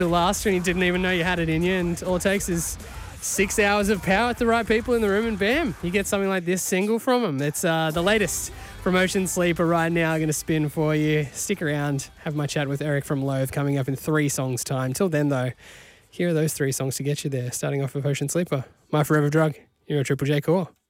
The last when you didn't even know you had it in you, and all it takes is 6 hours of power with the right people in the room, and bam, you get something like this single from them. It's the latest from Ocean Sleeper right now. I'm going to spin for you. Stick around, have my chat with Eric from Loathe coming up in 3 songs' time. Till then, though, here are those 3 songs to get you there, starting off with Ocean Sleeper. My Forever Drug, you're a Triple J Core.